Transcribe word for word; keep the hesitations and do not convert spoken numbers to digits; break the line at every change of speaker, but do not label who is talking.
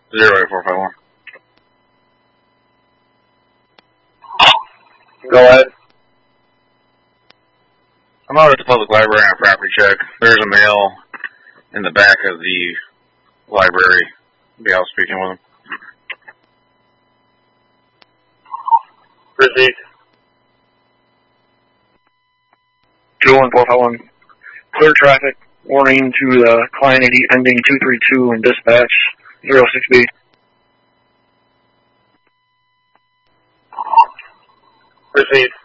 zero eight four five one.
Go ahead.
I'm out at the public library on a property check. There's a male in the back of the library. Be out speaking with him.
Proceed.
two one four five one. Clear traffic. Warning to the client I D ending two three two and dispatch zero six B.
Proceed.